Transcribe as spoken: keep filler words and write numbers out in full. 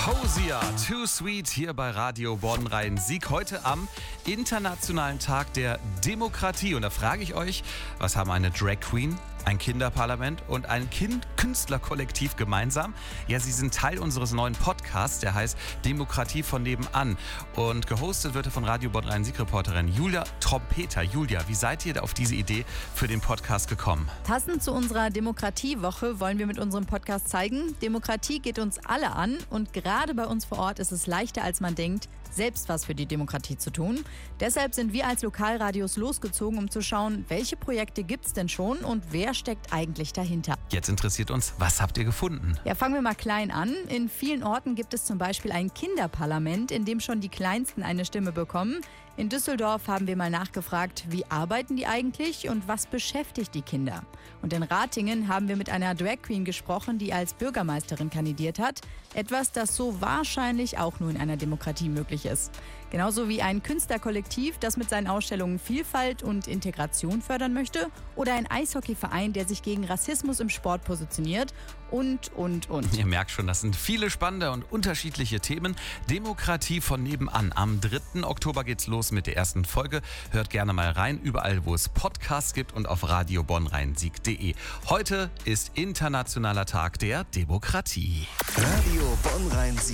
Hosier, Too Sweet hier bei Radio Bonn-Rhein-Sieg. Heute am Internationalen Tag der Demokratie. Und da frage ich euch, was haben eine Drag Queen, ein Kinderparlament und ein kind Künstlerkollektiv gemeinsam? Ja, sie sind Teil unseres neuen Podcasts, der heißt Demokratie von nebenan. Und gehostet wird er von Radio Bonn-Rhein-Sieg-Reporterin Julia Trompeter. Julia, wie seid ihr auf diese Idee für den Podcast gekommen? Passend zu unserer Demokratiewoche wollen wir mit unserem Podcast zeigen, Demokratie geht uns alle an und gerade bei uns vor Ort ist es leichter, als man denkt, selbst was für die Demokratie zu tun. Deshalb sind wir als Lokalradios losgezogen, um zu schauen, welche Projekte gibt es denn schon und wer steckt eigentlich dahinter. Jetzt interessiert uns, was habt ihr gefunden? Ja, fangen wir mal klein an. In vielen Orten gibt es zum Beispiel ein Kinderparlament, in dem schon die Kleinsten eine Stimme bekommen. In Düsseldorf haben wir mal nachgefragt, wie arbeiten die eigentlich und was beschäftigt die Kinder? Und in Ratingen haben wir mit einer Drag Queen gesprochen, die als Bürgermeisterin kandidiert hat. Etwas, das so wahrscheinlich auch nur in einer Demokratie möglich ist. Genauso wie ein Künstlerkollektiv, das mit seinen Ausstellungen Vielfalt und Integration fördern möchte. Oder ein Eishockeyverein, der sich gegen Rassismus im Sport positioniert. Und, und, und. Ihr merkt schon, das sind viele spannende und unterschiedliche Themen. Demokratie von nebenan. Am dritten Oktober geht's los mit der ersten Folge. Hört gerne mal rein, überall wo es Podcasts gibt und auf radio bonn rhein sieg punkt de. Heute ist Internationaler Tag der Demokratie. Radio Bonn-Rhein-Sieg.